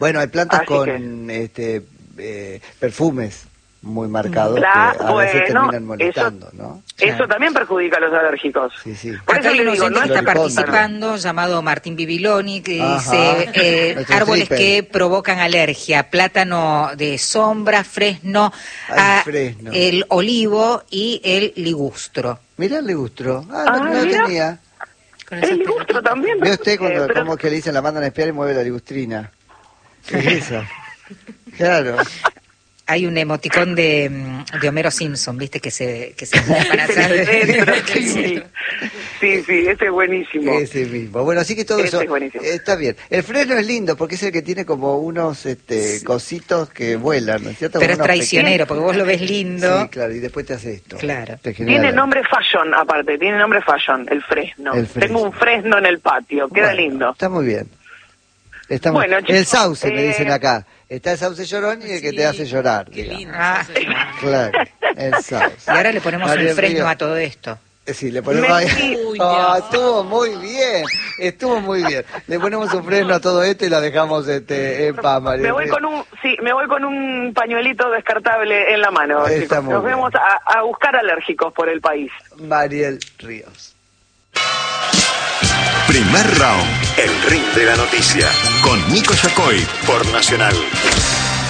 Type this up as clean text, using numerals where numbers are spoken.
Bueno, hay plantas Así con perfumes muy marcados que a veces terminan molestando, ¿no? Eso también perjudica a los alérgicos. Sí, sí. Por Acá eso hay un le digo, oyente no que es está Floripondio. participando, llamado Martín Bibiloni, que Ajá. dice Nuestro árboles flipper. que provocan alergia: plátano de sombra, fresno, Fresno. el olivo y el ligustro. Mirá el ligustro. No mira. tenía. Con esas El ligustro pelotitas. también. ¿Ve usted cuando pero- cómo es que le dicen la mandan a espiar y mueve la ligustrina? ¿Qué es eso? Claro. Hay un emoticón de Homero Simpson, ¿viste? Que se pone para atrás. Sí, ese es buenísimo. Ese mismo. Bueno, así que todo Ese eso es buenísimo. está bien. El fresno es lindo porque es el que tiene como unos cositos que vuelan, ¿no es cierto? Pero Como es unos traicionero, porque vos lo ves pequeños- lindo. Sí, claro, y después te hace esto. Claro. Te genera Tiene la- nombre fashion, aparte, tiene nombre fashion, el fresno. El fresno. Tengo un fresno en el patio, queda Bueno, lindo. Está muy bien. Está muy Bueno, El chicos, sauce, me dicen acá. Está el sauce llorón y el que te hace llorar. Qué digamos. lindo. Ah. Claro, el sauce. Y ahora le ponemos Ariel un fresno Ríos. a todo esto. Sí, le ponemos ahí. Uy, Estuvo muy bien, estuvo muy bien. Le ponemos un freno a todo esto y la dejamos en paz, María. Me voy con un pañuelito descartable en la mano. Está chicos. muy Nos bien. vemos a buscar alérgicos por el país. Mariel Ríos. Primer round, el ring de la noticia, con Nico Yacoy por Nacional.